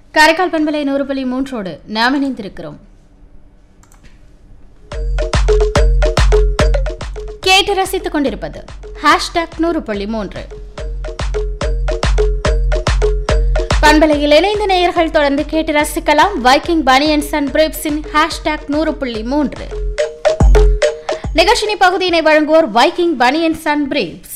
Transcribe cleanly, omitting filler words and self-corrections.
காரைக்கால் பண்பலை 100.3 நாம் இணைந்திருக்கிறோம். கேட்டு ரசித்துக் கொண்டிருப்பது #100.3 பண்பலையில் இணைந்த நேயர்கள் தொடர்ந்து கேட்டு ரசிக்கலாம். வைக்கிங் பனியன்ஸ் அண்ட் பிரீப்ஸின் #100.3 நிகழ்ச்சியின் பகுதியினை வழங்குவோர் வைக்கிங் பனியன்ஸ் அண்ட் பிரீப்ஸ்.